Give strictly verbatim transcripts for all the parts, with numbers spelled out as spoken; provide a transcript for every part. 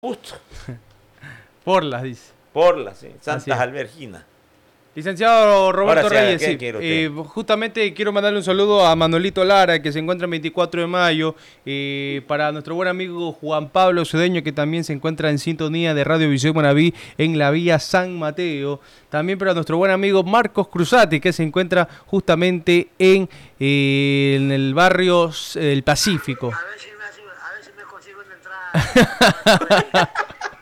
Justo. Porlas, dice. Porlas, sí. Santas Alberginas. Licenciado Roberto Ahora, Reyes, sí, eh, justamente quiero mandarle un saludo a Manuelito Lara, que se encuentra el veinticuatro de mayo, eh, para nuestro buen amigo Juan Pablo Cedeño, que también se encuentra en sintonía de Radio Visión Manaví en la vía San Mateo, también para nuestro buen amigo Marcos Cruzati, que se encuentra justamente en, eh, en el barrio El Pacífico. A ver si me, a ver si me consigo una entrada.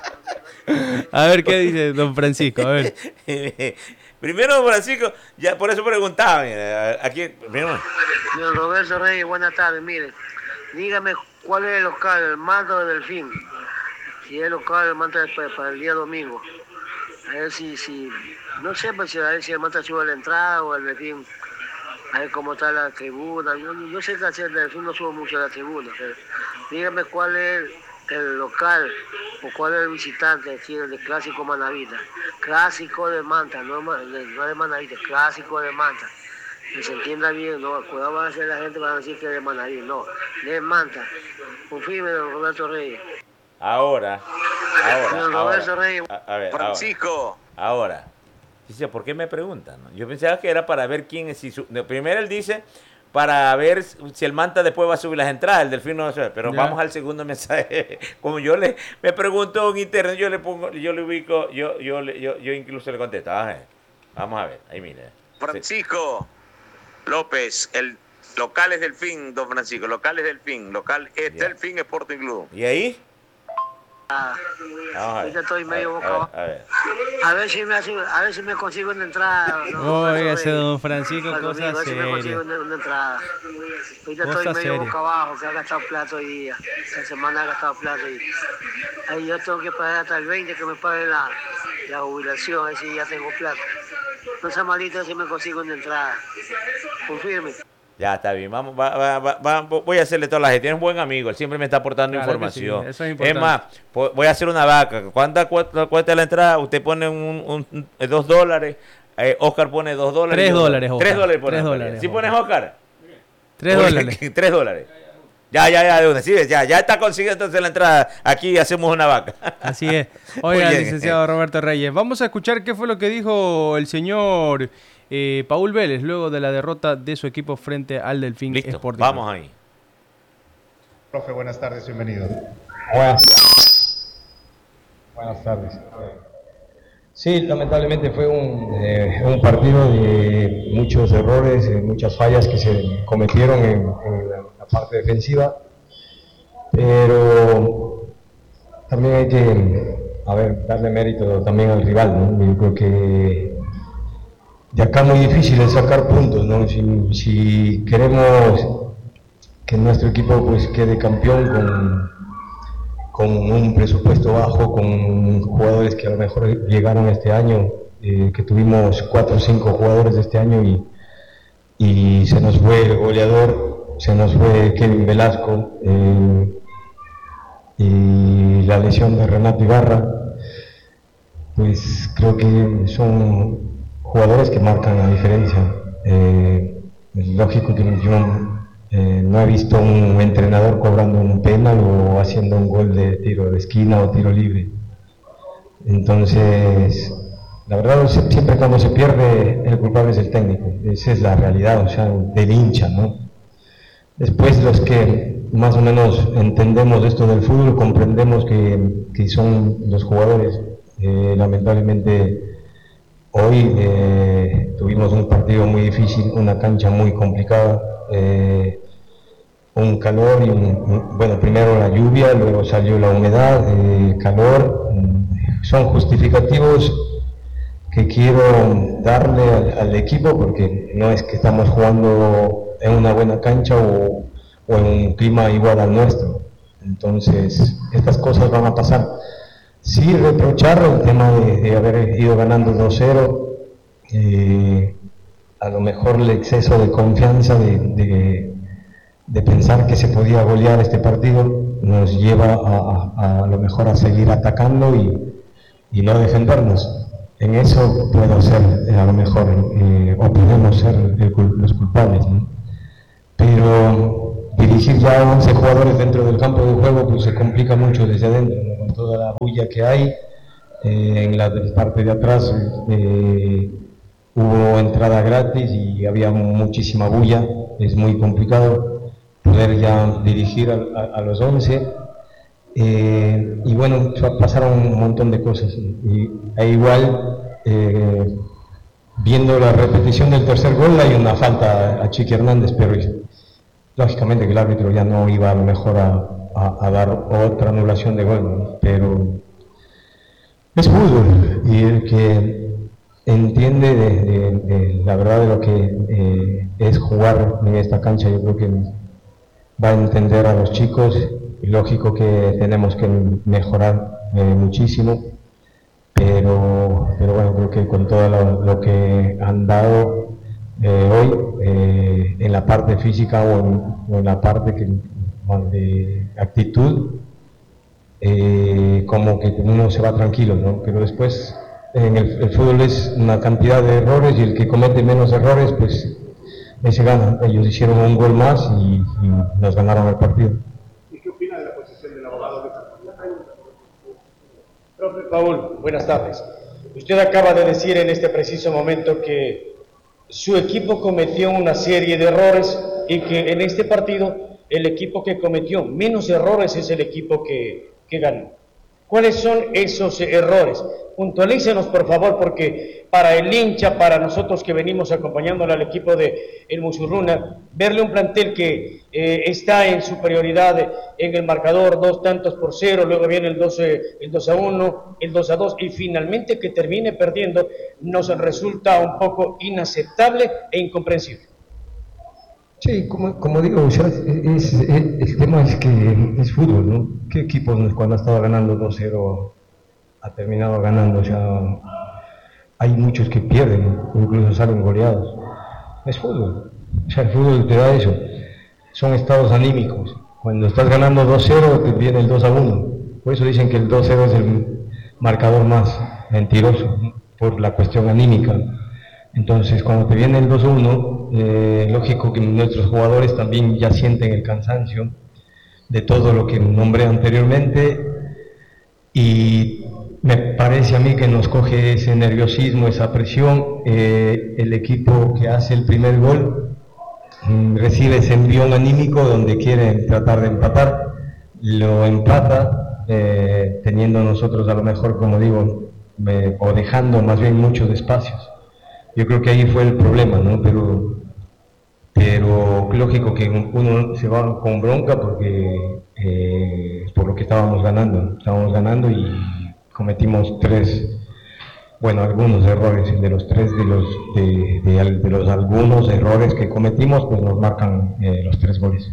A ver qué dice don Francisco, a ver. Primero, don Francisco, ya por eso preguntaba, mira, aquí, primero. Don Roberto Reyes, buenas tardes, mire, dígame cuál es el local, el manto del Delfín, si es el local, el manto después, para el día domingo, a ver si, si, no sé, pues, a ver si el manto sube la entrada o el Delfín, a ver cómo está la tribuna, yo, yo sé que el Delfín no sube mucho a la tribuna, pero dígame cuál es el local o cuál es el visitante, es decir, el de Clásico Manavita, Clásico de Manta, no, de, no de Manavita, Clásico de Manta, que se entienda bien, no, cuidado van a hacer la gente, van a decir que es de Manaví, no, de Manta, confirme don Roberto Reyes. Ahora, ahora, don Roberto ahora, Reyes. A, a ver, Francisco. Ahora, ahora. Dice, ¿por qué me preguntan? Yo pensaba que era para ver quién es, si su, primero él dice para ver si el Manta después va a subir las entradas, el Delfín no va a subir, pero ya. Vamos al segundo mensaje. Como yo le me pregunto en internet, yo le pongo, yo le ubico, yo yo yo, yo incluso le contesto. Ah, vamos a ver, ahí mire. Francisco sí. López, el local es Delfín, don Francisco, local es Delfín, local es yeah. Delfín Sporting Club. ¿Y ahí? Ah, ahorita estoy medio boca abajo. A ver, a ver si me hace, a ver si me consigo una entrada. No, Óigase, don Francisco, cosas serias. A ver si me consigo serias. una, una entrada. Ahorita Cosa estoy medio seria. boca abajo, que ha gastado plata hoy día. Esta semana ha gastado plata hoy. Ahí yo tengo que pagar hasta el veinte que me pague la, la jubilación, a ver si ya tengo plata. No sea malito si me consigo una entrada. Confirme. Ya, está bien. Vamos, va, va, va, va, voy a hacerle toda la gente. Tiene un buen amigo. Él siempre me está aportando Claro información. sí, eso es importante. Es más, voy a hacer una vaca. ¿Cuánta cuesta la entrada? Usted pone un, un, un, dos dólares. Eh, Oscar pone dos dólares. Tres dólares, Oscar. Tres dólares. Tres dólares. ¿Sí pones Oscar? Tres dólares. Tres dólares. Ya, ya, ya, de una. Sí, ya, ya está consiguiendo entonces la entrada. Aquí hacemos una vaca. Así es. Oiga, licenciado Roberto Reyes, vamos a escuchar qué fue lo que dijo el señor eh, Paul Vélez luego de la derrota de su equipo frente al Delfín Listo, Sporting. Vamos ahí. Profe, buenas tardes, bienvenido. Buenas, buenas tardes. Sí, lamentablemente fue un, eh, un partido de muchos errores, eh, muchas fallas que se cometieron en, en la, la parte defensiva, pero también hay que, a ver, darle mérito también al rival, ¿no? Yo creo que de acá muy difícil es sacar puntos, ¿no? Si, si queremos que nuestro equipo pues quede campeón con, con un presupuesto bajo, con jugadores que a lo mejor llegaron este año, eh, que tuvimos cuatro o cinco jugadores de este año y, y se nos fue el goleador, se nos fue Kevin Velasco, eh, y la lesión de Renato Ibarra, pues creo que son jugadores que marcan la diferencia. Eh, es lógico que yo eh, no he visto un entrenador cobrando un penal o haciendo un gol de tiro de esquina o tiro libre. Entonces, la verdad, siempre cuando se pierde, el culpable es el técnico. Esa es la realidad, o sea, del hincha, ¿no? Después, los que más o menos entendemos esto del fútbol, comprendemos que, que son los jugadores. Eh, lamentablemente, hoy eh, tuvimos un partido muy difícil, una cancha muy complicada, eh, un calor y un, bueno, primero la lluvia, luego salió la humedad, eh, calor, son justificativos que quiero darle al, al equipo porque no es que estamos jugando en una buena cancha o, o en un clima igual al nuestro, entonces estas cosas van a pasar. Sí, reprochar el tema de, de haber ido ganando dos cero, eh, a lo mejor el exceso de confianza de, de, de pensar que se podía golear este partido nos lleva a, a, a lo mejor a seguir atacando y, y no defendernos. En eso puedo ser, a lo mejor, eh, o podemos ser el, los culpables, ¿no? Pero dirigir ya a once jugadores dentro del campo de juego pues se complica mucho desde adentro, ¿no? con toda la bulla que hay. Eh, en la parte de atrás eh, hubo entrada gratis y había muchísima bulla, es muy complicado poder ya dirigir a, a, a los once. Eh, y bueno, pasaron un montón de cosas. Y, e igual, eh, viendo la repetición del tercer gol, hay una falta a Chiqui Hernández, pero lógicamente que el árbitro ya no iba a lo mejor a, a, a dar otra anulación de gol, ¿no? Pero es fútbol y el que entiende de, de, de la verdad de lo que eh, es jugar en esta cancha, yo creo que va a entender a los chicos. Lógico que tenemos que mejorar eh, muchísimo, pero, pero bueno, creo que con todo lo, lo que han dado eh, hoy eh, en la parte física o en, o en la parte que, de actitud, eh, como que uno se va tranquilo, ¿no? Pero después en el, el fútbol es una cantidad de errores y el que comete menos errores, pues ese gana. Ellos hicieron un gol más y, y nos ganaron el partido. Profe Paul, buenas tardes. Usted acaba de decir en este preciso momento que su equipo cometió una serie de errores y que en este partido el equipo que cometió menos errores es el equipo que, que ganó. ¿Cuáles son esos errores? Puntualícenos, por favor, porque para el hincha, para nosotros que venimos acompañándole al equipo de El Musurruna, verle un plantel que eh, está en superioridad en el marcador, dos tantos por cero, luego viene el, doce, el dos a uno, el dos a dos, y finalmente que termine perdiendo, nos resulta un poco inaceptable e incomprensible. Sí, como, como digo, o sea, es, es, es, el tema es que es fútbol, ¿no? ¿Qué equipo cuando ha estado ganando dos cero ha terminado ganando? O sea, hay muchos que pierden, incluso salen goleados. Es fútbol, o sea, el fútbol te da eso. Son estados anímicos. Cuando estás ganando dos cero, te viene el dos a uno. Por eso dicen que el dos cero es el marcador más mentiroso, ¿no? Por la cuestión anímica. Entonces, cuando te viene el dos a uno, eh, lógico que nuestros jugadores también ya sienten el cansancio de todo lo que nombré anteriormente y me parece a mí que nos coge ese nerviosismo, esa presión. Eh, el equipo que hace el primer gol mm, recibe ese envión anímico donde quiere tratar de empatar, lo empata, eh, teniendo nosotros a lo mejor, como digo, eh, o dejando más bien muchos espacios. Yo creo que ahí fue el problema, ¿no? Pero, pero lógico que uno se va con bronca porque eh, por lo que estábamos ganando, estábamos ganando y cometimos tres, bueno, algunos errores. De los tres de los de, de, de los algunos errores que cometimos, pues nos marcan eh, los tres goles.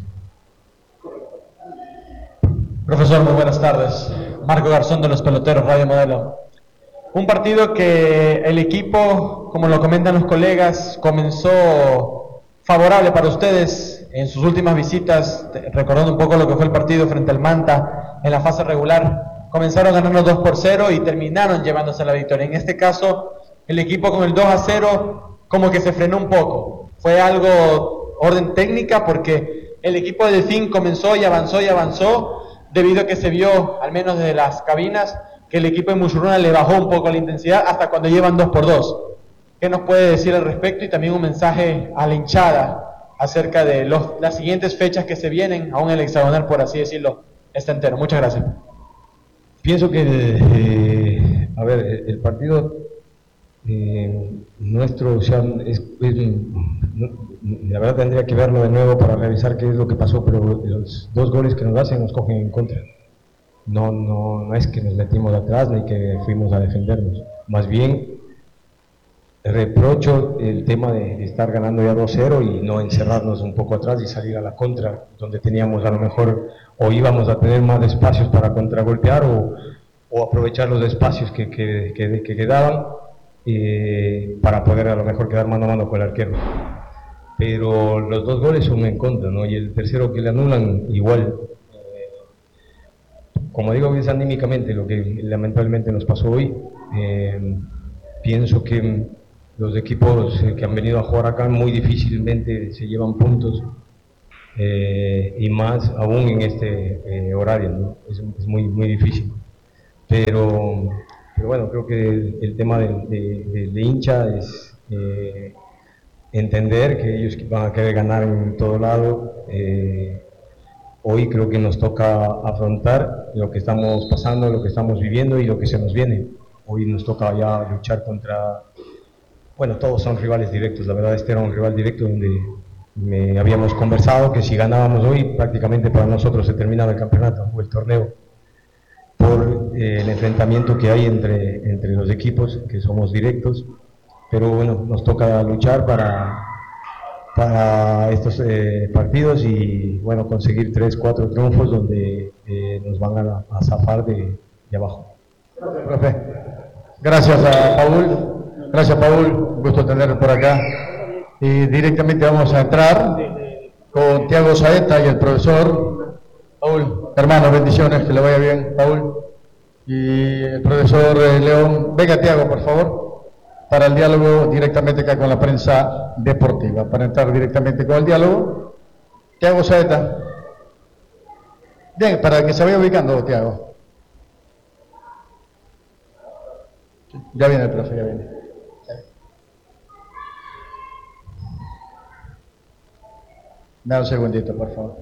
Profesor, muy buenas tardes. Marco Garzón de Los Peloteros, Radio Modelo. Un partido que el equipo, como lo comentan los colegas, comenzó favorable para ustedes en sus últimas visitas, recordando un poco lo que fue el partido frente al Manta en la fase regular. Comenzaron ganando dos por cero y terminaron llevándose la victoria. En este caso, el equipo con el dos a cero como que se frenó un poco. Fue algo orden técnica porque el equipo de Delfín comenzó y avanzó y avanzó debido a que se vio, al menos desde las cabinas, que el equipo de Musurruna le bajó un poco la intensidad hasta cuando llevan dos por dos. ¿Qué nos puede decir al respecto? Y también un mensaje a la hinchada acerca de los, las siguientes fechas que se vienen, aún el hexagonal, por así decirlo, está entero. Muchas gracias. Pienso que, eh, a ver, el partido eh, nuestro, o sea, es, es, no, la verdad tendría que verlo de nuevo para revisar qué es lo que pasó, pero los dos goles que nos hacen nos cogen en contra. No, no, no es que nos metimos atrás ni que fuimos a defendernos. Más bien, reprocho el tema de estar ganando ya dos cero y no encerrarnos un poco atrás y salir a la contra, donde teníamos a lo mejor o íbamos a tener más espacios para contragolpear o, o aprovechar los espacios que, que, que, que quedaban eh, para poder a lo mejor quedar mano a mano con el arquero. Pero los dos goles son en contra, ¿no? Y el tercero que le anulan, igual. Como digo, es anímicamente lo que lamentablemente nos pasó hoy. Eh, pienso que los equipos que han venido a jugar acá muy difícilmente se llevan puntos, eh, y más aún en este eh, horario, ¿no? Es, es muy, muy difícil. pero, pero bueno, creo que el, el tema del de, de, de hincha es eh, entender que ellos van a querer ganar en todo lado. Eh, hoy creo que nos toca afrontar lo que estamos pasando, lo que estamos viviendo y lo que se nos viene. Hoy nos toca ya luchar contra, bueno, todos son rivales directos, la verdad este era un rival directo donde me habíamos conversado que si ganábamos hoy prácticamente para nosotros se terminaba el campeonato o el torneo por eh, el enfrentamiento que hay entre, entre los equipos, que somos directos, pero bueno, nos toca luchar para, para estos eh, partidos y bueno, conseguir tres, cuatro triunfos donde eh, nos van a, a zafar de, de abajo. Profe, gracias a Paul, gracias Paul, un gusto tenerlo por acá. Y directamente vamos a entrar con Thiago Saeta y el profesor Paul. Hermano, bendiciones, que le vaya bien, Paul. Y el profesor eh, León. Venga, Thiago, por favor, para el diálogo directamente acá con la prensa deportiva. Para entrar directamente con el diálogo, Thiago Saeta. Bien, para que se vaya ubicando, Thiago. Ya viene el profe, ya viene. Da un segundito, por favor.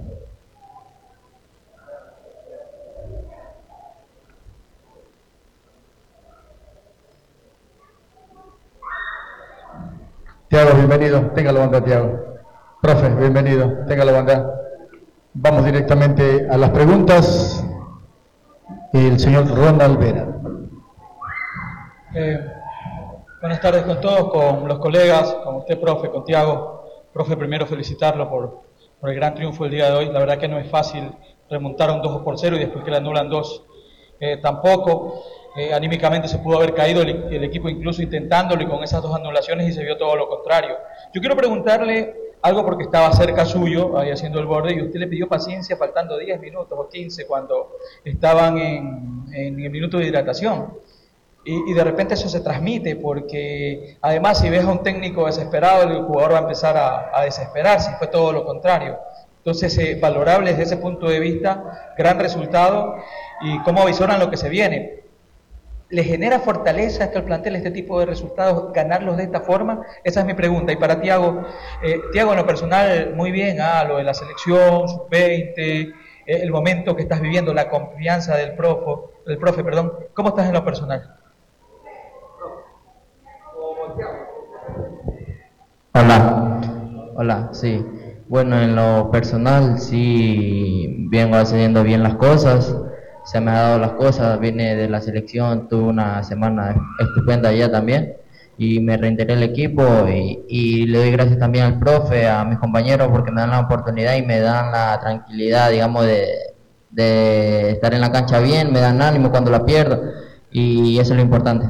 Thiago, bienvenido. Téngalo banda, Thiago. Profe, bienvenido. Téngalo banda. Vamos directamente a las preguntas. El señor Ronald Vera. Eh, buenas tardes con todos, con los colegas, con usted, profe, con Thiago. Profe, primero felicitarlo por... por el gran triunfo del día de hoy. La verdad que no es fácil remontar un dos por cero y después que le anulan dos. Eh, tampoco, eh, anímicamente se pudo haber caído el, el equipo incluso intentándolo y con esas dos anulaciones y se vio todo lo contrario. Yo quiero preguntarle algo porque estaba cerca suyo, ahí haciendo el borde, y usted le pidió paciencia faltando diez minutos o quince cuando estaban en, en el minuto de hidratación. Y, y de repente eso se transmite porque además si ves a un técnico desesperado el jugador va a empezar a, a desesperarse y fue todo lo contrario. Entonces eh, valorable desde ese punto de vista, gran resultado y cómo avisoran lo que se viene. ¿Le genera fortaleza que el plantel este tipo de resultados, ganarlos de esta forma? Esa es mi pregunta. Y para Thiago, eh, Thiago en lo personal muy bien, ah, lo de la selección, sub veinte, eh, el momento que estás viviendo, la confianza del profe, del profe, perdón. ¿Cómo estás en lo personal? Hola, hola, sí. Bueno, en lo personal sí vengo haciendo bien las cosas, se me han dado las cosas, vine de la selección, tuve una semana estupenda allá también y me reintegré al equipo y, y le doy gracias también al profe, a mis compañeros porque me dan la oportunidad y me dan la tranquilidad, digamos, de, de estar en la cancha bien, me dan ánimo cuando la pierdo y eso es lo importante.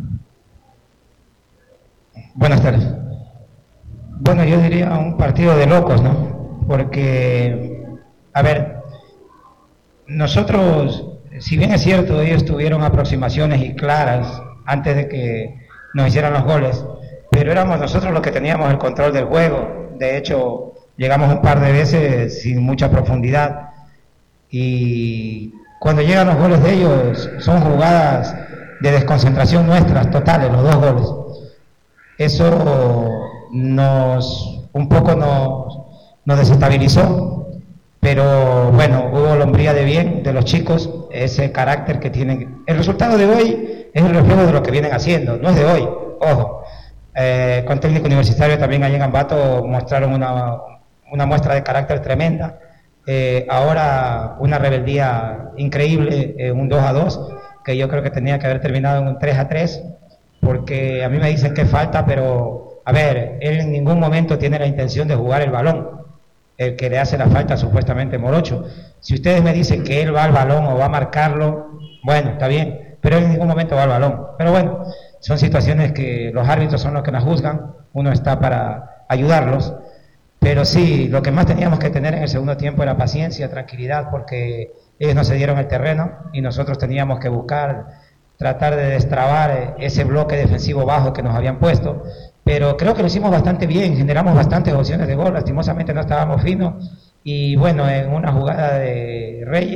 Buenas tardes. Bueno, yo diría un partido de locos, ¿no? Porque, a ver, nosotros, si bien es cierto, ellos tuvieron aproximaciones y claras antes de que nos hicieran los goles, pero éramos nosotros los que teníamos el control del juego. De hecho, llegamos un par de veces sin mucha profundidad y cuando llegan los goles de ellos son jugadas de desconcentración nuestras totales, los dos goles. Eso nos un poco nos, nos desestabilizó, pero bueno, hubo hombría de bien de los chicos, ese carácter que tienen. El resultado de hoy es el reflejo de lo que vienen haciendo, no es de hoy, ojo. Eh, con Técnico Universitario también allí en Ambato mostraron una, una muestra de carácter tremenda. Eh, ahora una rebeldía increíble, eh, un dos a dos, que yo creo que tenía que haber terminado en un tres a tres, porque a mí me dicen que falta, pero a ver, él en ningún momento tiene la intención de jugar el balón, el que le hace la falta supuestamente Morocho. Si ustedes me dicen que él va al balón o va a marcarlo, bueno, está bien, pero él en ningún momento va al balón. Pero bueno, son situaciones que los árbitros son los que nos juzgan, uno está para ayudarlos, pero sí, lo que más teníamos que tener en el segundo tiempo era paciencia, tranquilidad, porque ellos no se dieron el terreno y nosotros teníamos que buscar, tratar de destrabar ese bloque defensivo bajo que nos habían puesto, pero creo que lo hicimos bastante bien, generamos bastantes opciones de gol, lastimosamente no estábamos finos, y bueno, en una jugada de Reyes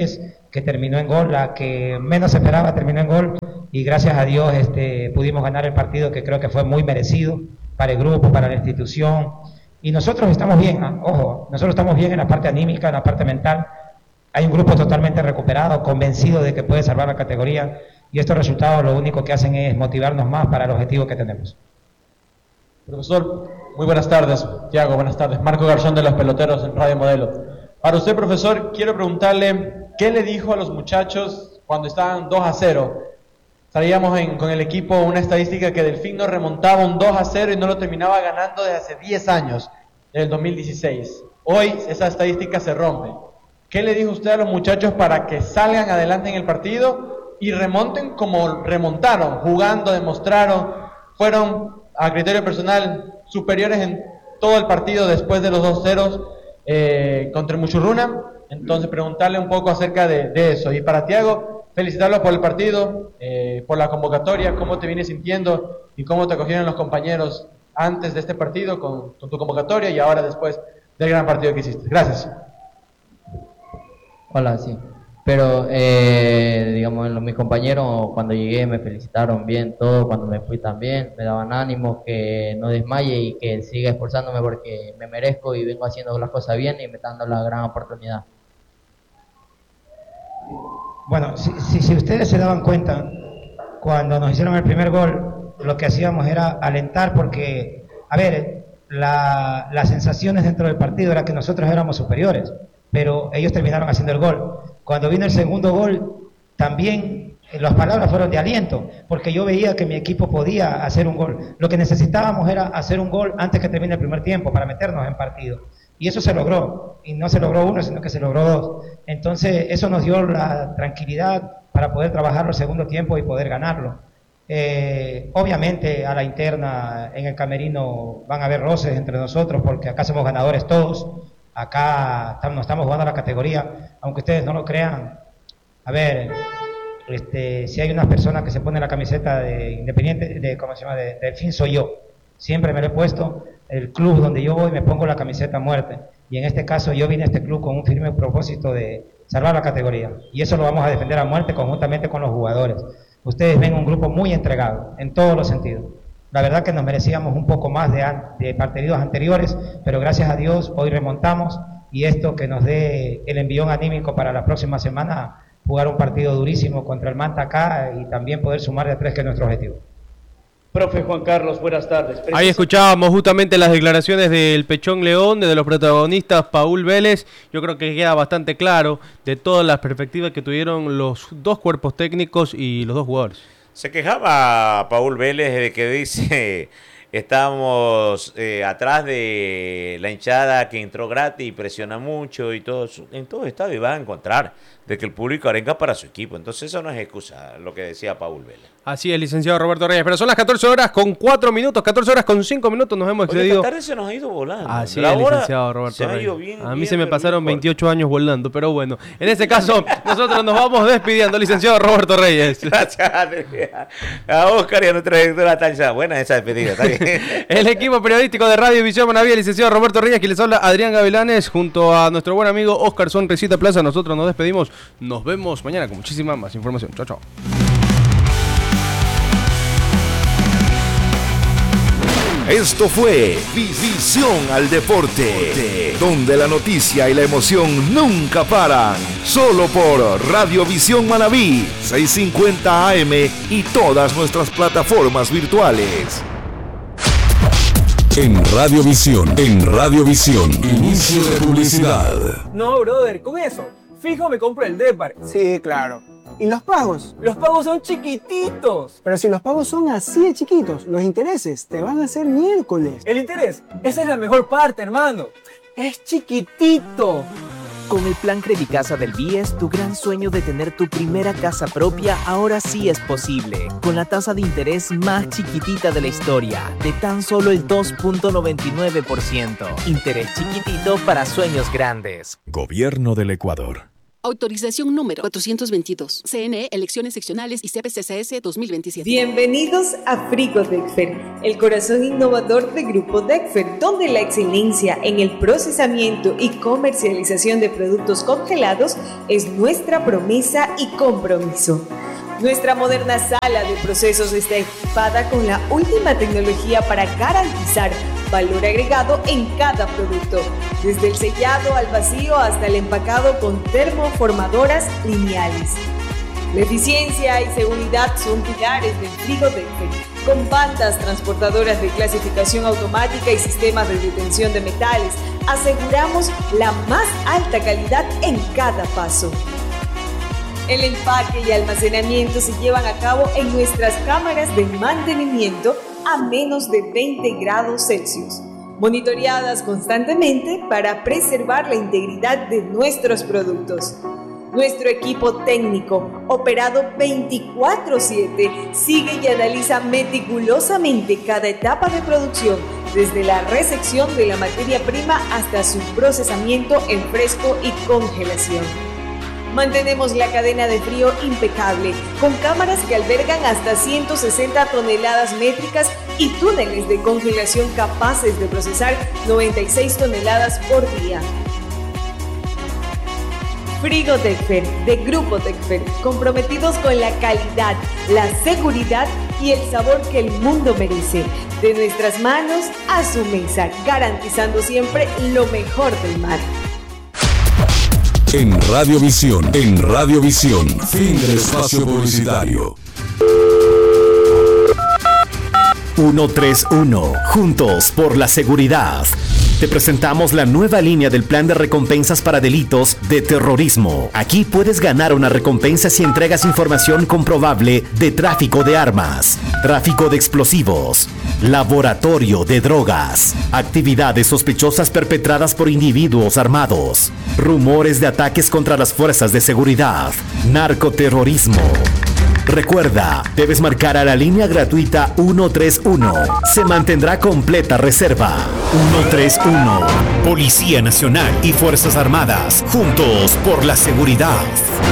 que terminó en gol, la que menos esperaba terminó en gol, y gracias a Dios este, pudimos ganar el partido, que creo que fue muy merecido para el grupo, para la institución, y nosotros estamos bien, ¿eh? Ojo, nosotros estamos bien en la parte anímica, en la parte mental. Hay un grupo totalmente recuperado, convencido de que puede salvar la categoría, y estos resultados lo único que hacen es motivarnos más para el objetivo que tenemos. Profesor, muy buenas tardes. Tiago, buenas tardes. Marco Garzón de Los Peloteros en Radio Modelo. Para usted, profesor, quiero preguntarle, ¿qué le dijo a los muchachos cuando estaban dos a cero? Traíamos en, con el equipo una estadística que Delfín no remontaba un dos a cero y no lo terminaba ganando desde hace diez años, en el dos mil dieciséis. Hoy esa estadística se rompe. ¿Qué le dijo usted a los muchachos para que salgan adelante en el partido y remonten como remontaron, jugando, demostraron, fueron a criterio personal superiores en todo el partido después de los dos ceros eh, contra el Muchurruna? Entonces preguntarle un poco acerca de, de eso. Y para Tiago, felicitarlo por el partido, eh, por la convocatoria, cómo te vienes sintiendo y cómo te acogieron los compañeros antes de este partido con, con tu convocatoria y ahora después del gran partido que hiciste. Gracias. Hola, sí. Pero, eh, digamos, los, mis compañeros cuando llegué me felicitaron bien todo, cuando me fui también, me daban ánimo, que no desmaye y que siga esforzándome porque me merezco y vengo haciendo las cosas bien y me está dando la gran oportunidad. Bueno, si, si, si ustedes se daban cuenta, cuando nos hicieron el primer gol, lo que hacíamos era alentar porque, a ver, la, las sensaciones dentro del partido era que nosotros éramos superiores, pero ellos terminaron haciendo el gol. Cuando vino el segundo gol, también las palabras fueron de aliento, porque yo veía que mi equipo podía hacer un gol. Lo que necesitábamos era hacer un gol antes que termine el primer tiempo, para meternos en partido. Y eso se logró, y no se logró uno, sino que se logró dos. Entonces, eso nos dio la tranquilidad para poder trabajarlo el segundo tiempo y poder ganarlo. Eh, obviamente, a la interna, en el camerino, van a haber roces entre nosotros, porque acá somos ganadores todos. Acá estamos, estamos jugando a la categoría, aunque ustedes no lo crean. A ver, este, si hay una persona que se pone la camiseta de Independiente, de, ¿cómo se llama? De, de Delfín, soy yo. Siempre me lo he puesto. El club donde yo voy me pongo la camiseta a muerte. Y en este caso yo vine a este club con un firme propósito de salvar la categoría. Y eso lo vamos a defender a muerte conjuntamente con los jugadores. Ustedes ven un grupo muy entregado, en todos los sentidos. La verdad que nos merecíamos un poco más de, de partidos anteriores, pero gracias a Dios hoy remontamos y esto que nos dé el envión anímico para la próxima semana, jugar un partido durísimo contra el Manta acá y también poder sumar de tres, que es nuestro objetivo. Profe Juan Carlos, buenas tardes. Preciso. Ahí escuchábamos justamente las declaraciones del Pechón León, de los protagonistas Paul Vélez. Yo creo que queda bastante claro de todas las perspectivas que tuvieron los dos cuerpos técnicos y los dos jugadores. Se quejaba Paul Vélez de que dice, estamos eh, atrás de la hinchada que entró gratis y presiona mucho y todo. En todo estadio iban a encontrar de que el público arenga para su equipo. Entonces eso no es excusa, lo que decía Paul Vélez. Así es, licenciado Roberto Reyes. Pero son las catorce horas con cuatro minutos, catorce horas con cinco minutos nos hemos excedido. Oye, esta tarde se nos ha ido volando. Así es, licenciado Roberto Reyes. Bien, a mí bien, se me pasaron veintiocho años volando, pero bueno. En este caso, nosotros nos vamos despidiendo, licenciado Roberto Reyes. Gracias a Oscar y a nuestra directora Tanza. Buena esa despedida, está bien. El equipo periodístico de Radio Visión Manaví, el licenciado Roberto Reyes, que les habla Adrián Gavilanes, junto a nuestro buen amigo Oscar Sonrisita Plaza. Nosotros nos despedimos. Nos vemos mañana con muchísima más información. Chao, chao. Esto fue Visión al Deporte, donde la noticia y la emoción nunca paran. Solo por Radio Visión Manaví, seiscientos cincuenta A M y todas nuestras plataformas virtuales. En Radio Visión, en Radio Visión, inicio de publicidad. No, brother, con eso, fijo me compro el Depar. Sí, claro. ¿Y los pagos? Los pagos son chiquititos. Pero si los pagos son así de chiquitos, los intereses te van a hacer miércoles. ¿El interés? Esa es la mejor parte, hermano. Es chiquitito. Con el plan Credicasa del B I E S, tu gran sueño de tener tu primera casa propia ahora sí es posible. Con la tasa de interés más chiquitita de la historia, de tan solo el dos punto noventa y nueve por ciento. Interés chiquitito para sueños grandes. Gobierno del Ecuador. Autorización número cuatrocientos veintidós. C N E, Elecciones Seccionales y C P C C S dos mil veintisiete. Bienvenidos a Frigo Dexfer, el corazón innovador de Grupo Dexfer, donde la excelencia en el procesamiento y comercialización de productos congelados es nuestra promesa y compromiso. Nuestra moderna sala de procesos está equipada con la última tecnología para garantizar valor agregado en cada producto, desde el sellado al vacío hasta el empacado con termoformadoras lineales. La eficiencia y seguridad son pilares del Frigo Dexfer, con bandas transportadoras de clasificación automática y sistemas de detención de metales. Aseguramos la más alta calidad en cada paso. El empaque y almacenamiento se llevan a cabo en nuestras cámaras de mantenimiento a menos de veinte grados Celsius, monitoreadas constantemente para preservar la integridad de nuestros productos. Nuestro equipo técnico, operado veinticuatro siete, sigue y analiza meticulosamente cada etapa de producción, desde la recepción de la materia prima hasta su procesamiento en fresco y congelación. Mantenemos la cadena de frío impecable, con cámaras que albergan hasta ciento sesenta toneladas métricas y túneles de congelación capaces de procesar noventa y seis toneladas por día. Frigo Dexfer, de Grupo Dexfer, comprometidos con la calidad, la seguridad y el sabor que el mundo merece. De nuestras manos a su mesa, garantizando siempre lo mejor del mar. En Radiovisión, en Radiovisión, fin del espacio publicitario. ciento treinta y uno, juntos por la seguridad. Te presentamos la nueva línea del plan de recompensas para delitos de terrorismo. Aquí puedes ganar una recompensa si entregas información comprobable de tráfico de armas, tráfico de explosivos, laboratorio de drogas, actividades sospechosas perpetradas por individuos armados, rumores de ataques contra las fuerzas de seguridad, narcoterrorismo. Recuerda, debes marcar a la línea gratuita ciento treinta y uno. Se mantendrá completa reserva. ciento treinta y uno. Policía Nacional y Fuerzas Armadas. Juntos por la seguridad.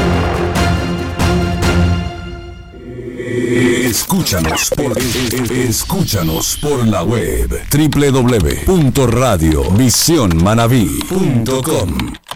Escúchanos por, escúchanos por la web doble u doble u doble u punto radio visión manaví punto com.